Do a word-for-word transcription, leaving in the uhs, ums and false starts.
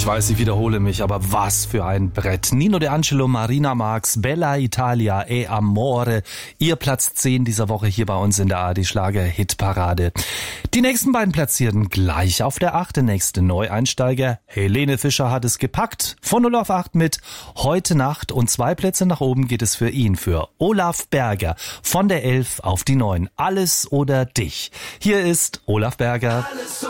Ich weiß, ich wiederhole mich, aber was für ein Brett. Nino De Angelo, Marina Marx, Bella Italia e Amore. Ihr Platz zehn dieser Woche hier bei uns in der A R D Schlager-Hitparade. Die nächsten beiden Platzierten gleich auf der acht. Der nächste Neueinsteiger, Helene Fischer, hat es gepackt. Von null auf acht mit Heute Nacht, und zwei Plätze nach oben geht es für ihn, für Olaf Berger. Von der elf auf die neun. Alles oder dich. Hier ist Olaf Berger. Alles